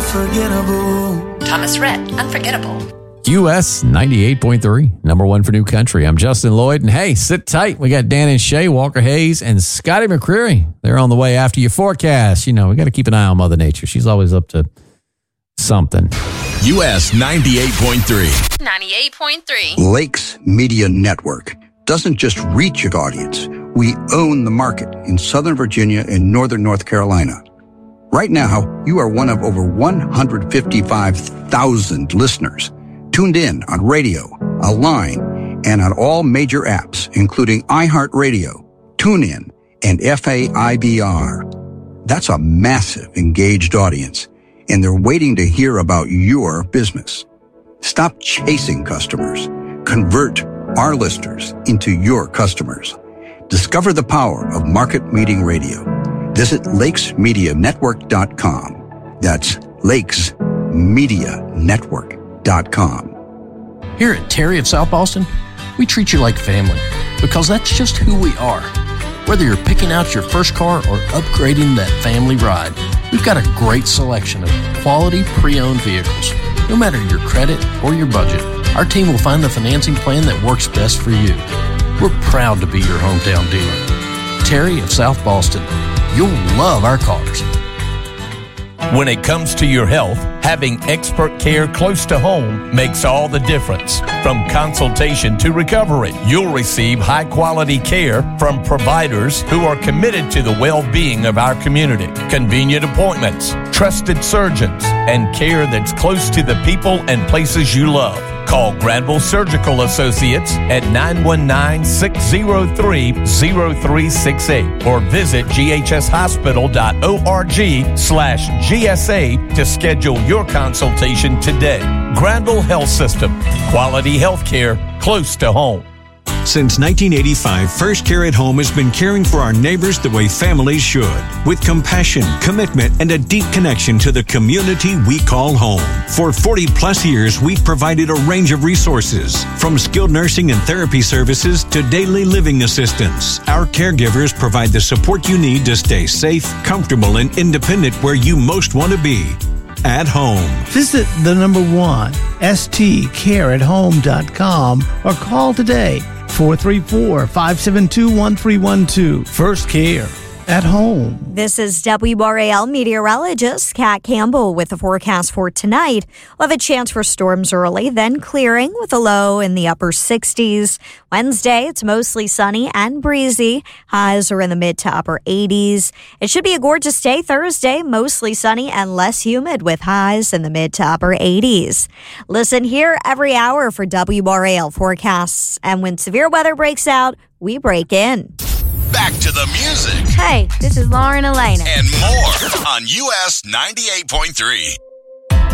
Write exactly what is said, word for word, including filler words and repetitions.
unforgettable. Thomas Rhett, Unforgettable. U S ninety-eight point three, number one for new country. I'm Justin Lloyd, and hey, sit tight. We got Dan and Shay, Walker Hayes, and Scotty McCreery. They're on the way after your forecast. You know, we got to keep an eye on Mother Nature. She's always up to something. U S ninety-eight point three. ninety-eight point three. Lakes Media Network doesn't just reach your audience. We own the market in Southern Virginia and Northern North Carolina. Right now, you are one of over one hundred fifty-five thousand listeners tuned in on radio, online, and on all major apps, including iHeartRadio, TuneIn, and F A I B R. That's a massive engaged audience, and they're waiting to hear about your business. Stop chasing customers. Convert our listeners into your customers. Discover the power of market meeting radio. Visit lakes media network dot com. That's lakes media network dot com. Here at Terry of South Boston, we treat you like family because that's just who we are. Whether you're picking out your first car or upgrading that family ride, we've got a great selection of quality pre-owned vehicles. No matter your credit or your budget, our team will find the financing plan that works best for you. We're proud to be your hometown dealer. Terry of South Boston, you'll love our cars. When it comes to your health, having expert care close to home makes all the difference. From consultation to recovery, you'll receive high-quality care from providers who are committed to the well-being of our community. Convenient appointments, trusted surgeons, and care that's close to the people and places you love. Call Granville Surgical Associates at nine one nine, six zero three, zero three six eight or visit g h s hospital dot org slash G S A to schedule your consultation today. Granville Health System. Quality health care close to home. Since nineteen eighty-five, First Care at Home has been caring for our neighbors the way families should, with compassion, commitment, and a deep connection to the community we call home. For forty plus years, we've provided a range of resources, from skilled nursing and therapy services to daily living assistance. Our caregivers provide the support you need to stay safe, comfortable, and independent where you most want to be. At home. Visit the number one, S T care at home dot com or call today, four three four, five seven two, one three one two. First Care at Home. This is W R A L meteorologist Kat Campbell with the forecast for tonight. We'll have a chance for storms early, then clearing with a low in the upper sixties. Wednesday, it's mostly sunny and breezy. Highs are in the mid to upper eighties. It should be a gorgeous day Thursday, mostly sunny and less humid with highs in the mid to upper eighties. Listen here every hour for W R A L forecasts. And when severe weather breaks out, we break in. Back to the music. Hey, this is Lauren Elena. And more on U S ninety-eight point three.